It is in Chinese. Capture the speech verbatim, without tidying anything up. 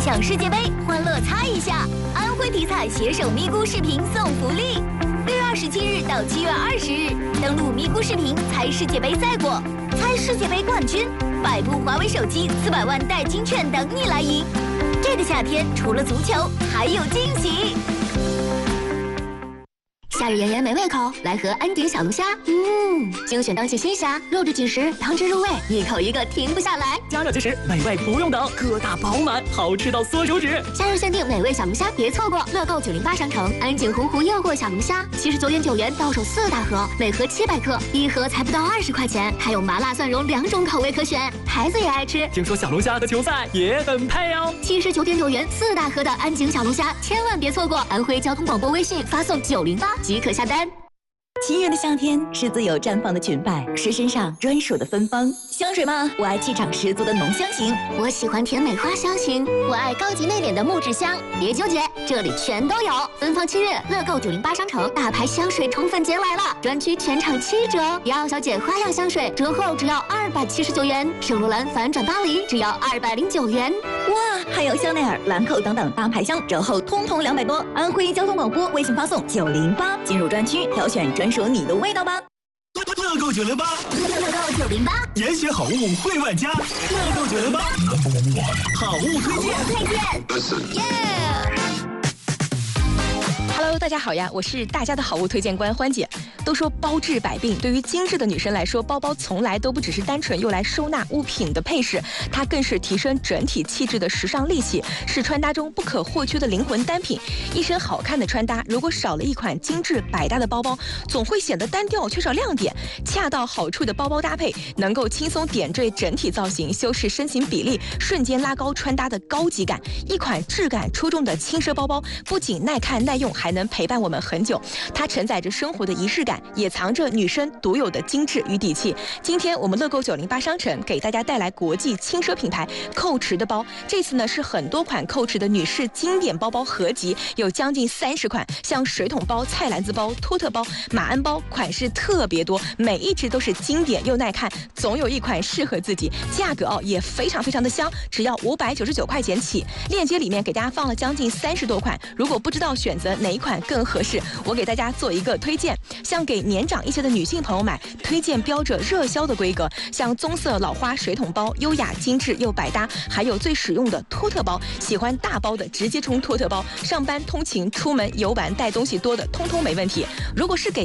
抢世界杯，欢乐猜一下！安徽体彩携手咪咕视频送福利，六月二十七日到七月二十日，登录咪咕视频猜世界杯赛果，猜世界杯冠军，百部华为手机、四百万代金券等你来赢。这个夏天除了足球，还有惊喜！ 夏日炎炎没胃口，来盒安鼎小龙虾。嗯，精选当季鲜虾，肉质紧实，汤汁入味，一口一个停不下来。 加热即食，美味不用等，个大饱满，好吃到缩手指。 夏日限定美味小龙虾，别错过！乐购九零八商城，安井洪湖诱惑小龙虾，七十九点九元到手四大盒，每盒七百克，一盒才不到二十块钱，还有麻辣蒜蓉两种口味可选，孩子也爱吃。 听说小龙虾和球赛也很配哦。 七十九点九元四大盒的安井小龙虾，千万别错过！安徽交通广播微信发送九零八。 即可下单。 七月的夏天是自由绽放的裙摆，是身上专属的芬芳。香水吗？我爱气场十足的浓香型。 我喜欢甜美花香型。我爱高级内敛的木质香。别纠结，这里全都有。芬芳七月，乐购九零八商城大牌香水宠粉节来了，专区全场七折。迪奥小姐花样香水折后只要二百七十九元，圣罗兰反转巴黎只要二百零九元。 哇，还有香奈儿、兰蔻等等大牌香折后通通两百多。安徽交通广播微信发送九零八，进入专区挑选专属你的味道吧。 乐购九零八， 乐购九零八， 严选好物惠万家，乐购九零八，好物推荐， 推荐，耶！ Hello， 大家好呀，我是大家的好物推荐官欢姐。都说包治百病，对于精致的女生来说，包包从来都不只是单纯用来收纳物品的配饰，它更是提升整体气质的时尚利器，是穿搭中不可或缺的灵魂单品。一身好看的穿搭，如果少了一款精致百搭的包包，总会显得单调，缺少亮点。恰到好处的包包搭配，能够轻松点缀整体造型，修饰身形比例，瞬间拉高穿搭的高级感。一款质感出众的轻奢包包，不仅耐看耐用，还能陪伴我们很久。它承载着生活的仪式感，也藏着女生独有的精致与底气。今天我们乐购九零八商城给大家带来国际轻奢品牌蔻驰的包，这次呢是很多款蔻驰的女士经典包包合集，有将近三十款，像水桶包、菜篮子包、托特包、马鞍包，款式特别多，每一只都是经典又耐看，总有一款适合自己。价格哦也非常非常的香，只要五百九十九块钱起。链接里面给大家放了将近三十多款，如果不知道选择哪一款更合适，我给大家做一个推荐。像给年长一些的女性朋友买，推荐标着热销的规格，像棕色老花水桶包，优雅精致又百搭，还有最实用的托特包，喜欢大包的直接冲托特包，上班通勤、出门游玩带东西多的，通通没问题。如果是给